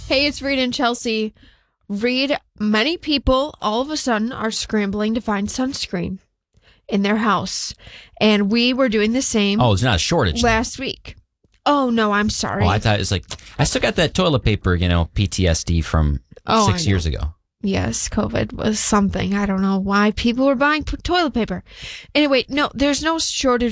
Hey, it's Reed and Chelsea. Reed, many people all of a sudden are scrambling to find sunscreen in their house. And we were doing the same Oh, it's not a shortage. last week. Oh, no, I'm sorry. Oh, I thought it was like, I still got that toilet paper, PTSD from 6 years ago. Yes, COVID was something. I don't know why people were buying toilet paper. Anyway, no, there's no shortage